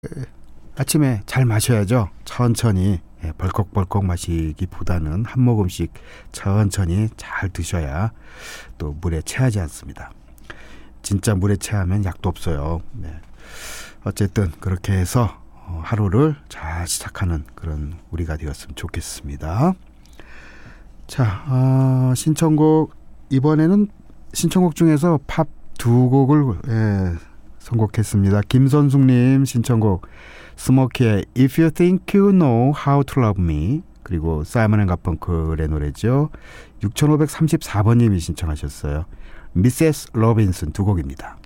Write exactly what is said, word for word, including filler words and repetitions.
아침에 잘 마셔야죠. 천천히 예, 벌컥벌컥 마시기보다는 한 모금씩 천천히 잘 드셔야 또 물에 체하지 않습니다. 진짜 물에 체하면 약도 없어요. 네. 어쨌든 그렇게 해서 하루를 잘 시작하는 그런 우리가 되었으면 좋겠습니다. 자, 어, 신청곡 이번에는 신청곡 중에서 팝 두 곡을 예, 선곡했습니다. 김선숙님 신청곡 스모키의 If You Think You Know How to Love Me, 그리고 사이먼 앤 가펑클의 노래죠. 육천오백삼십사 번님이 신청하셨어요. 미세스 로빈슨 두 곡입니다.